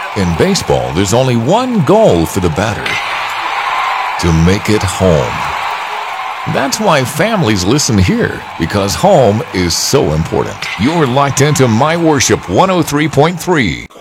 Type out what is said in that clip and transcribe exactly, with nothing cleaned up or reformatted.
In baseball, there's only one goal for the batter: to make it home. That's why families listen here, because home is so important. You're locked into My Worship one oh three point three.